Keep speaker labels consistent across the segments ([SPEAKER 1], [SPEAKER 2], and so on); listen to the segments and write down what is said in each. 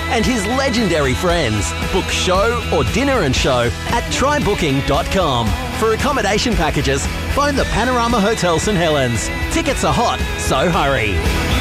[SPEAKER 1] and his legendary friends. Book show or dinner and show at trybooking.com. For accommodation packages, phone the Panorama Hotel St Helens. Tickets are hot, so hurry.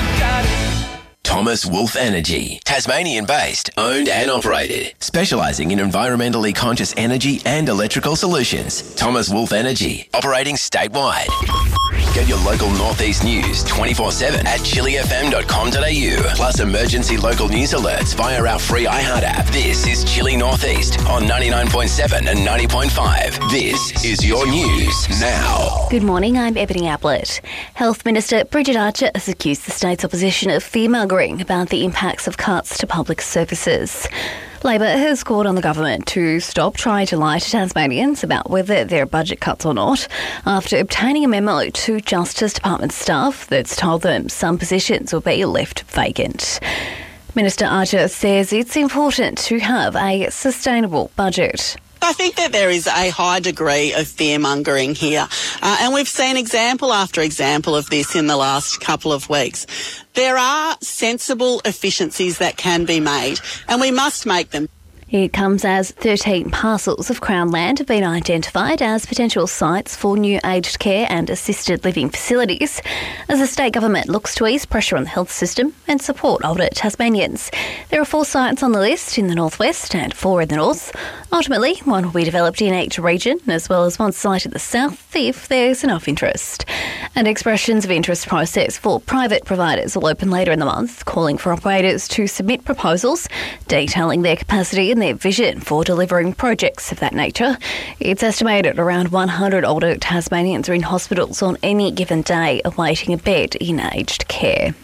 [SPEAKER 2] Thomas Wolf Energy, Tasmanian-based, owned and operated, specialising in environmentally conscious energy and electrical solutions. Thomas Wolf Energy, operating statewide. Get your local Northeast news 24/7 at chilifm.com.au. Plus emergency local news alerts via our free iHeart app. This is Chilli Northeast on 99.7 and 90.5. This is your news now.
[SPEAKER 3] Good morning, I'm Ebony Ablett. Health Minister Bridget Archer has accused the state's opposition of fearmongering about the impacts of cuts to public services. Labor has called on the government to stop trying to lie to Tasmanians about whether there are budget cuts or not after obtaining a memo to Justice Department staff that's told them some positions will be left vacant. Minister Archer says it's important to have a sustainable budget.
[SPEAKER 4] I think that there is a high degree of fear-mongering here, and we've seen example after example of this in the last couple of weeks. There are sensible efficiencies that can be made, and we must make them.
[SPEAKER 3] It comes as 13 parcels of Crown land have been identified as potential sites for new aged care and assisted living facilities as the state government looks to ease pressure on the health system and support older Tasmanians. There are 4 sites on the list in the northwest and 4 in the north. Ultimately, one will be developed in each region as well as one site in the south if there's enough interest. An expressions of interest process for private providers will open later in the month, calling for operators to submit proposals detailing their capacity and their vision for delivering projects of that nature. It's estimated around 100 older Tasmanians are in hospitals on any given day awaiting a bed in aged care.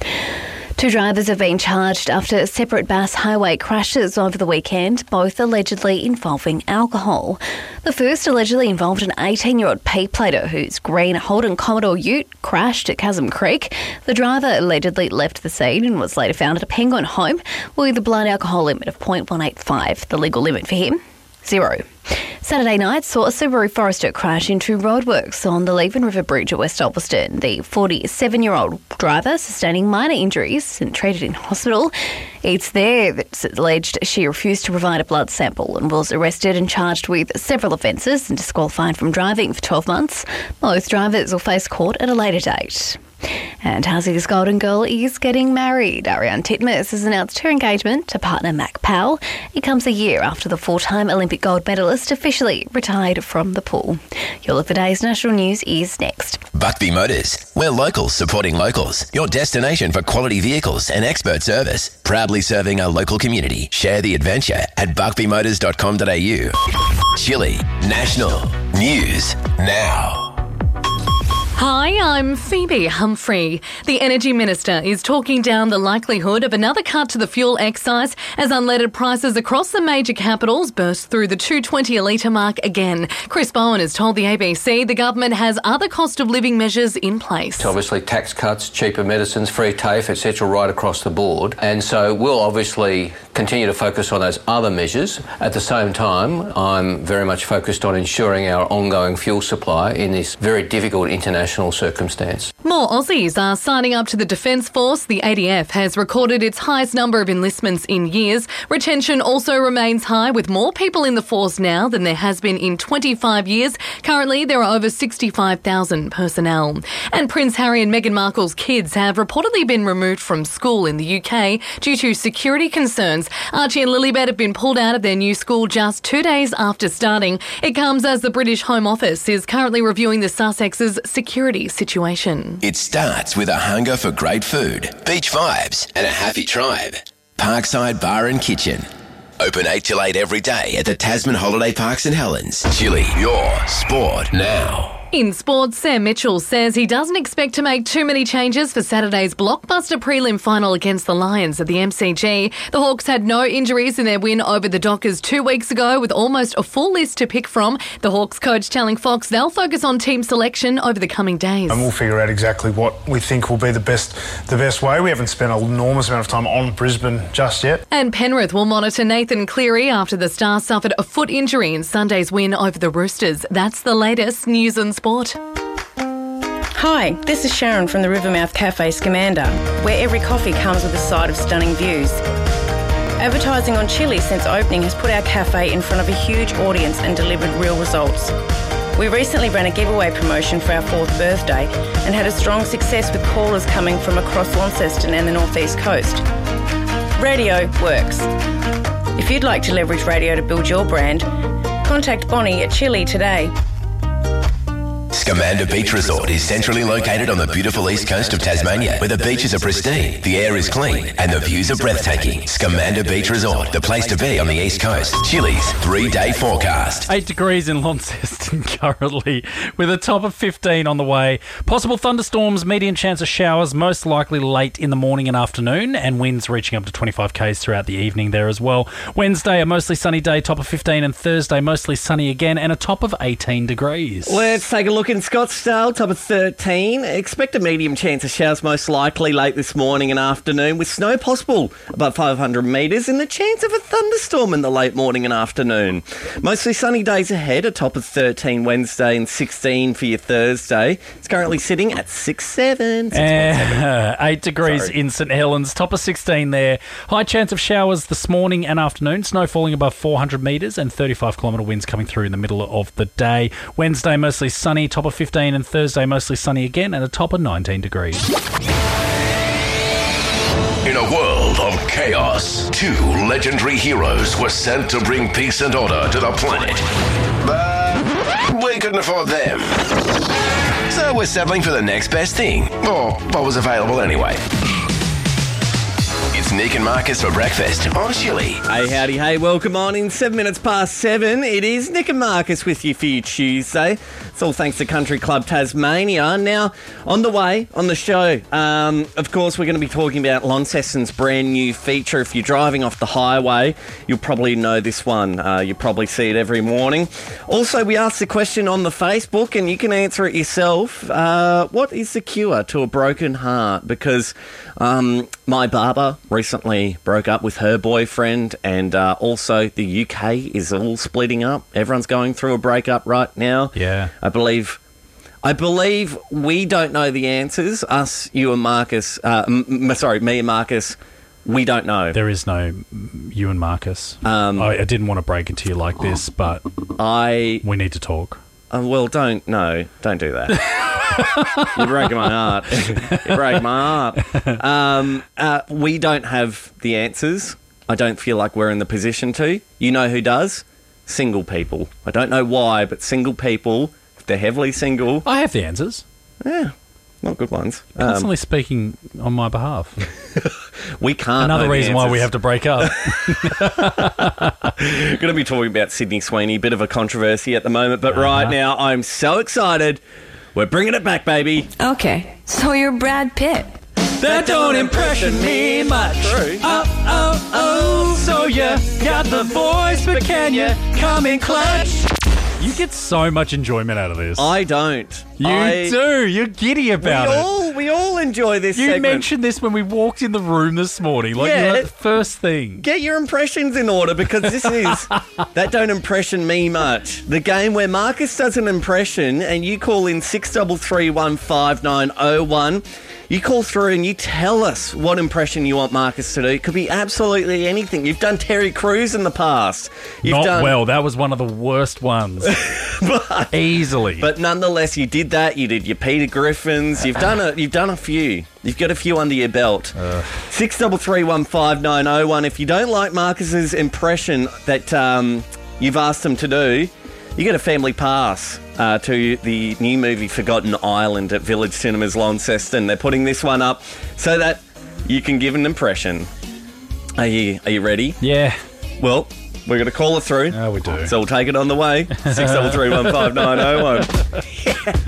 [SPEAKER 3] 2 drivers have been charged after separate Bass Highway crashes over the weekend, both allegedly involving alcohol. The first allegedly involved an 18-year-old P-plater whose green Holden Commodore ute crashed at Chasm Creek. The driver allegedly left the scene and was later found at a Penguin home with a blood alcohol limit of 0.185, the legal limit for him, 0. Saturday night saw a Subaru Forester crash into roadworks on the Leven River Bridge at West Ulverston. The 47-year-old driver sustaining minor injuries and treated in hospital. It's there that's alleged she refused to provide a blood sample and was arrested and charged with several offences and disqualified from driving for 12 months. Both drivers will face court at a later date. And Hussey's golden girl is getting married. Ariane Titmus has announced her engagement to partner Mac Powell. It comes a year after the 4-time Olympic gold medalist officially retired from the pool. Your look for today's national news is next.
[SPEAKER 2] Buckby Motors. We're locals supporting locals. Your destination for quality vehicles and expert service. Proudly serving our local community. Share the adventure at buckbymotors.com.au. Chilli National News Now.
[SPEAKER 5] Hi, I'm Phoebe Humphrey. The Energy Minister is talking down the likelihood of another cut to the fuel excise as unleaded prices across the major capitals burst through the $2.20 a litre mark again. Chris Bowen has told the ABC the government has other cost of living measures in place.
[SPEAKER 6] Obviously tax cuts, cheaper medicines, free TAFE, etc. right across the board. And so we'll obviously continue to focus on those other measures. At the same time, I'm very much focused on ensuring our ongoing fuel supply in this very difficult international circumstance.
[SPEAKER 5] More Aussies are signing up to the Defence Force. The ADF has recorded its highest number of enlistments in years. Retention also remains high, with more people in the force now than there has been in 25 years. Currently, there are over 65,000 personnel. And Prince Harry and Meghan Markle's kids have reportedly been removed from school in the UK due to security concerns. Archie and Lilibet have been pulled out of their new school just 2 days after starting. It comes as the British Home Office is currently reviewing the Sussex's security situation.
[SPEAKER 2] It starts with a hunger for great food, beach vibes, and a happy tribe. Parkside Bar and Kitchen. Open 8 till 8 every day at the Tasman Holiday Park St Helens. Chilli, your sport now.
[SPEAKER 5] In sports, Sam Mitchell says he doesn't expect to make too many changes for Saturday's blockbuster prelim final against the Lions at the MCG. The Hawks had no injuries in their win over the Dockers 2 weeks ago, with almost a full list to pick from. The Hawks coach telling Fox they'll focus on team selection over the coming days.
[SPEAKER 7] And we'll figure out exactly what we think will be the best way. We haven't spent an enormous amount of time on Brisbane just yet.
[SPEAKER 5] And Penrith will monitor Nathan Cleary after the Stars suffered a foot injury in Sunday's win over the Roosters. That's the latest news and sport.
[SPEAKER 8] Hi, this is Sharon from the Rivermouth Cafe Scamander, where every coffee comes with a side of stunning views. Advertising on Chili since opening has put our cafe in front of a huge audience and delivered real results. We recently ran a giveaway promotion for our 4th birthday and had a strong success with callers coming from across Launceston and the North East Coast. Radio works. If you'd like to leverage radio to build your brand, contact Bonnie at Chili today.
[SPEAKER 2] Scamander Beach Resort is centrally located on the beautiful east coast of Tasmania, where the beaches are pristine, the air is clean, and the views are breathtaking. Scamander Beach Resort, the place to be on the east coast. Chili's 3-day forecast.
[SPEAKER 9] 8 degrees in Launceston currently, with a top of 15 on the way. Possible thunderstorms, medium chance of showers, most likely late in the morning and afternoon, and winds reaching up to 25 k's throughout the evening there as well. Wednesday, a mostly sunny day, top of 15, and Thursday, mostly sunny again, and a top of 18 degrees.
[SPEAKER 10] Let's take a look in Scottsdale, top of 13. Expect a medium chance of showers most likely late this morning and afternoon, with snow possible above 500 metres and the chance of a thunderstorm in the late morning and afternoon. Mostly sunny days ahead, a top of 13 Wednesday and 16 for your Thursday. It's currently sitting at 6.7.
[SPEAKER 9] 8 degrees in St Helens, top of 16 there. High chance of showers this morning and afternoon. Snow falling above 400 metres and 35-kilometre winds coming through in the middle of the day. Wednesday, mostly sunny, top of 15, and Thursday, mostly sunny again, and a top of 19 degrees.
[SPEAKER 2] In a world of chaos, 2 legendary heroes were sent to bring peace and order to the planet. But we couldn't afford them. So we're settling for the next best thing, or what was available anyway. It's Nick and Marcus for breakfast on Chili.
[SPEAKER 10] Hey, howdy, hey, welcome on in 7 minutes past 7. It is Nick and Marcus with you for your Tuesday. It's all thanks to Country Club Tasmania. Now, on the way on the show, of course, we're going to be talking about Launceston's brand new feature. If you're driving off the highway, you'll probably know this one. You probably see it every morning. Also, we asked the question on the Facebook, and you can answer it yourself. What is the cure to a broken heart? Because my barber recently broke up with her boyfriend, and also the UK is all splitting up. Everyone's going through a breakup right now.
[SPEAKER 9] Yeah.
[SPEAKER 10] I believe we don't know the answers. Us, you and Marcus, me and Marcus, we don't know.
[SPEAKER 9] There is no you and Marcus. I didn't want to break into you like this, but we need to talk.
[SPEAKER 10] Well, don't do that. You're breaking my heart. You break my heart. We don't have the answers. I don't feel like we're in the position to. You know who does? Single people. I don't know why, but single people, if they're heavily single...
[SPEAKER 9] I have the answers.
[SPEAKER 10] Yeah, not good ones.
[SPEAKER 9] Constantly speaking on my behalf.
[SPEAKER 10] We can't.
[SPEAKER 9] Another reason why we have to break up.
[SPEAKER 10] Going to be talking about Sydney Sweeney, bit of a controversy at the moment, but right now I'm so excited. We're bringing it back, baby.
[SPEAKER 11] Okay, so you're Brad Pitt.
[SPEAKER 9] That don't impression me much. Oh, so you got the voice, but can you come in clutch? You get so much enjoyment out of this.
[SPEAKER 10] I don't.
[SPEAKER 9] You do. You're giddy about it.
[SPEAKER 10] We all enjoy this
[SPEAKER 9] You
[SPEAKER 10] segment.
[SPEAKER 9] mentioned this when we walked in the room this morning. Like,
[SPEAKER 10] Yeah.
[SPEAKER 9] you know, the first thing.
[SPEAKER 10] Get your impressions in order, because this is That Don't Impression Me Much, the game where Marcus does an impression and you call in 63315901. You call through and you tell us what impression you want Marcus to do. It could be absolutely anything. You've done Terry Crews in the past.
[SPEAKER 9] Well. That was one of the worst ones. Easily.
[SPEAKER 10] But nonetheless, you did that. You did your Peter Griffins. You've done a few. You've got a few under your belt. 63315901. If you don't like Marcus's impression that you've asked him to do, you get a family pass to the new movie Forgotten Island at Village Cinemas Launceston. They're putting this one up so that you can give an impression. Are you ready?
[SPEAKER 9] Yeah.
[SPEAKER 10] Well, we're going to call it through.
[SPEAKER 9] Oh, we do.
[SPEAKER 10] So we'll take it on the way. 63315901.